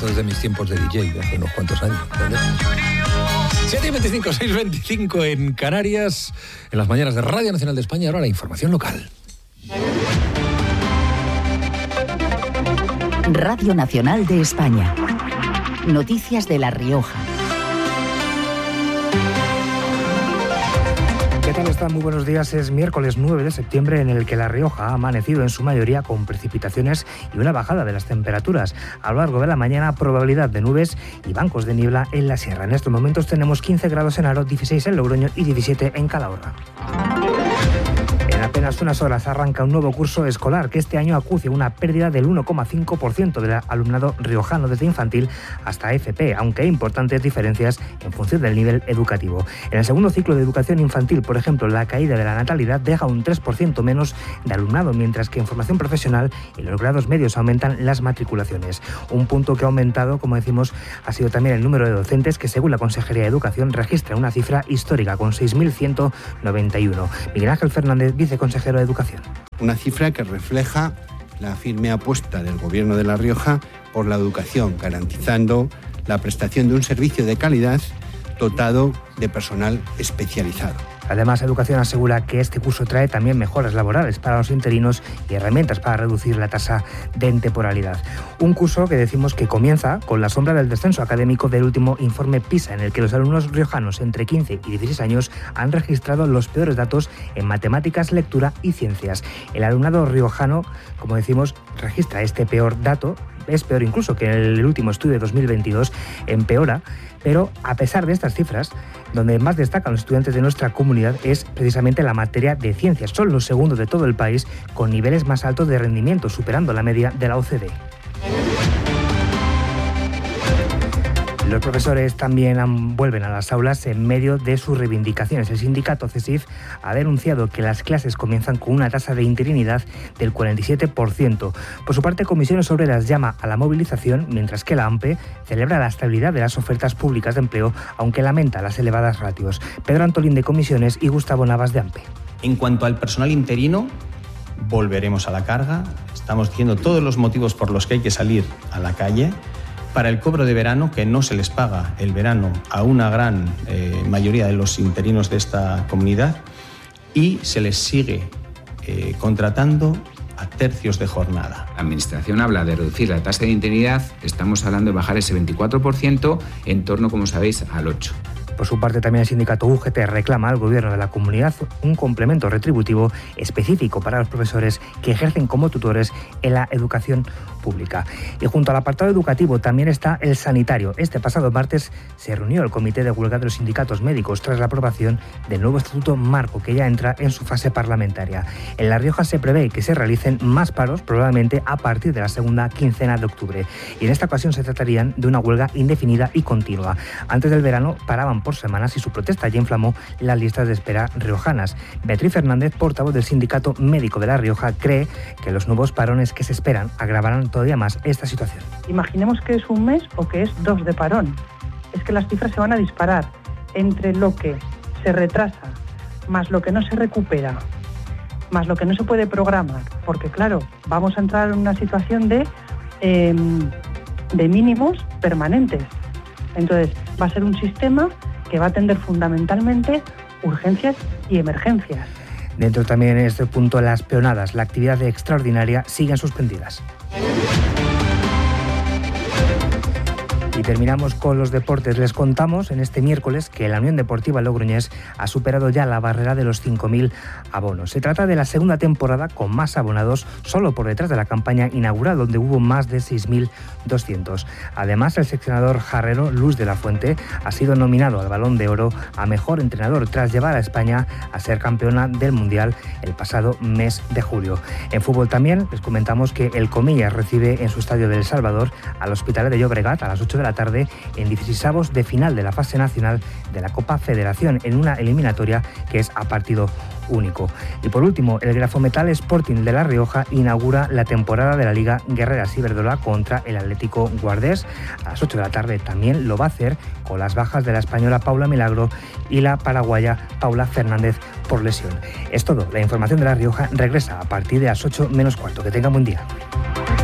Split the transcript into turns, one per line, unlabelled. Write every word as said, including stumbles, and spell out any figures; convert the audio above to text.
esto desde mis tiempos de D J, de hace unos cuantos años. siete y veinticinco, seis y veinticinco en Canarias, en las mañanas de Radio Nacional de España. Ahora la información local.
Radio Nacional de España. Noticias de La Rioja.
¿Qué tal están? Muy buenos días. Es miércoles nueve de septiembre, en el que La Rioja ha amanecido en su mayoría con precipitaciones y una bajada de las temperaturas. A lo largo de la mañana, probabilidad de nubes y bancos de niebla en la sierra. En estos momentos tenemos quince grados en Haro, dieciséis en Logroño y diecisiete en Calahorra. En apenas unas horas arranca un nuevo curso escolar que este año acucia una pérdida del uno coma cinco por ciento del alumnado riojano desde infantil hasta F P, aunque hay importantes diferencias en función del nivel educativo. En el segundo ciclo de educación infantil, por ejemplo, la caída de la natalidad deja un tres por ciento menos de alumnado, mientras que en formación profesional y en los grados medios aumentan las matriculaciones. Un punto que ha aumentado, como decimos, ha sido también el número de docentes, que según la Consejería de Educación registra una cifra histórica con seis mil ciento noventa y uno. Miguel Ángel Fernández, viceconsejero de Educación.
Una cifra que refleja la firme apuesta del Gobierno de La Rioja por la educación, garantizando la prestación de un servicio de calidad dotado de personal especializado.
Además, Educación asegura que este curso trae también mejoras laborales para los interinos y herramientas para reducir la tasa de temporalidad. Un curso que decimos que comienza con la sombra del descenso académico del último informe PISA, en el que los alumnos riojanos entre quince y dieciséis años han registrado los peores datos en matemáticas, lectura y ciencias. El alumnado riojano, como decimos, registra este peor dato. Es peor incluso que en el último estudio de dos mil veintidós, empeora, pero a pesar de estas cifras, donde más destacan los estudiantes de nuestra comunidad es precisamente la materia de ciencias. Son los segundos de todo el país con niveles más altos de rendimiento, superando la media de la O C D E. Los profesores también han, vuelven a las aulas en medio de sus reivindicaciones. El sindicato CESIF ha denunciado que las clases comienzan con una tasa de interinidad del cuarenta y siete por ciento. Por su parte, Comisiones Obreras llama a la movilización, mientras que la AMPE celebra la estabilidad de las ofertas públicas de empleo, aunque lamenta las elevadas ratios. Pedro Antolín de Comisiones y Gustavo Navas de AMPE.
En cuanto al personal interino, volveremos a la carga. Estamos diciendo todos los motivos por los que hay que salir a la calle. Para el cobro de verano, que no se les paga el verano a una gran eh, mayoría de los interinos de esta comunidad, y se les sigue eh, contratando a tercios de jornada.
La Administración habla de reducir la tasa de interinidad, estamos hablando de bajar ese veinticuatro por ciento en torno, como sabéis, al ocho por ciento.
Por su parte, también el sindicato U G T reclama al Gobierno de la comunidad un complemento retributivo específico para los profesores que ejercen como tutores en la educación pública. Y junto al apartado educativo también está el sanitario. Este pasado martes se reunió el Comité de Huelga de los Sindicatos Médicos tras la aprobación del nuevo Estatuto Marco, que ya entra en su fase parlamentaria. En La Rioja se prevé que se realicen más paros, probablemente a partir de la segunda quincena de octubre. Y en esta ocasión se tratarían de una huelga indefinida y continua. Antes del verano paraban por semanas y su protesta ya inflamó las listas de espera riojanas. Beatriz Fernández, portavoz del Sindicato Médico de La Rioja, cree que los nuevos parones que se esperan agravarán todavía más esta situación.
Imaginemos que es un mes o que es dos de parón. Es que las cifras se van a disparar entre lo que se retrasa, más lo que no se recupera, más lo que no se puede programar, porque claro, vamos a entrar en una situación de, eh, de mínimos permanentes. Entonces, va a ser un sistema que va a atender fundamentalmente urgencias y emergencias.
Dentro también en este punto las peonadas, la actividad extraordinaria, siguen suspendidas. Y terminamos con los deportes. Les contamos en este miércoles que la Unión Deportiva Logroñés ha superado ya la barrera de los cinco mil abonos. Se trata de la segunda temporada con más abonados, solo por detrás de la campaña inaugural, donde hubo más de seis mil doscientos. Además, el seleccionador jarrero Luis de la Fuente ha sido nominado al Balón de Oro a Mejor Entrenador tras llevar a España a ser campeona del Mundial el pasado mes de julio. En fútbol también les comentamos que el Comillas recibe en su estadio de El Salvador al Hospitalet de Llobregat a las ocho de la tarde en dieciseisavos de final de la fase nacional de la Copa Federación, en una eliminatoria que es a partido único. Y por último, el Grafometal Sporting de La Rioja inaugura la temporada de la Liga Guerreras Iberdrola contra el Atlético Guardés. A las ocho de la tarde también lo va a hacer con las bajas de la española Paula Milagro y la paraguaya Paula Fernández por lesión. Es todo. La información de La Rioja regresa a partir de las ocho menos cuarto. Que tengan buen día.